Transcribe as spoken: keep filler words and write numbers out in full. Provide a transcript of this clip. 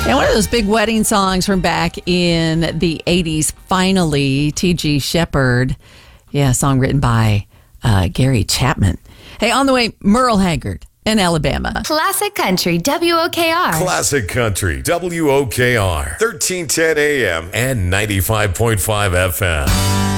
Yeah, one of those big wedding songs from back in the eighties, Finally, T G Shepherd. Yeah, a song written by uh, Gary Chapman. Hey, on the way, Merle Haggard in Alabama. Classic Country, W O K R. Classic Country, W O K R, thirteen ten A M and ninety-five point five F M.